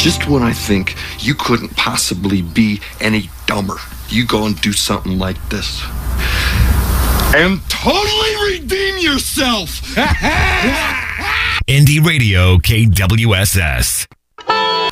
Just when I think you couldn't possibly be any dumber, you go and do something like this. And totally redeem yourself! Indie Radio KWSS.